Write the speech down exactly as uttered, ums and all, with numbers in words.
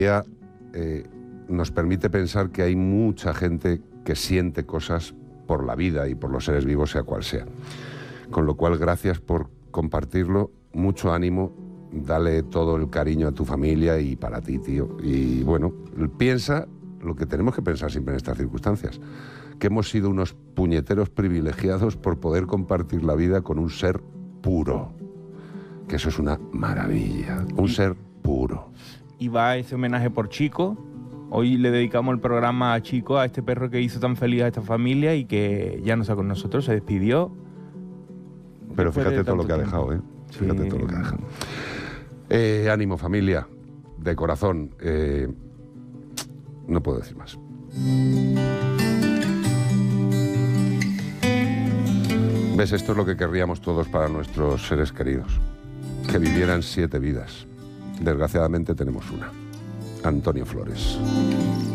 eh, nos permite pensar que hay mucha gente que siente cosas por la vida y por los seres vivos, sea cual sea. Con lo cual, gracias por compartirlo, mucho ánimo, dale todo el cariño a tu familia y para ti, tío. Y bueno, piensa lo que tenemos que pensar siempre en estas circunstancias, que hemos sido unos puñeteros privilegiados por poder compartir la vida con un ser puro, que eso es una maravilla, un ser puro. Y va ese homenaje por Chico. Hoy le dedicamos el programa a Chico, a este perro que hizo tan feliz a esta familia y que ya no está con nosotros, se despidió. Pero fíjate todo lo que ha dejado, ¿eh? Fíjate sí. todo lo que ha dejado. Eh, ánimo, familia, de corazón. Eh, no puedo decir más. ¿Ves? Esto es lo que querríamos todos para nuestros seres queridos. Que vivieran siete vidas. Desgraciadamente tenemos una. Antonio Flores.